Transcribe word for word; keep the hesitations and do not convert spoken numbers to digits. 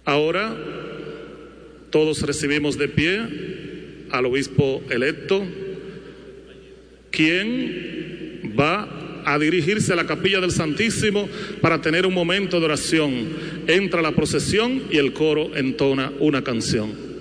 Ahora todos recibimos de pie al obispo electo, quien va a dirigirse a la capilla del Santísimo para tener un momento de oración. Entra la procesión y el coro entona una canción.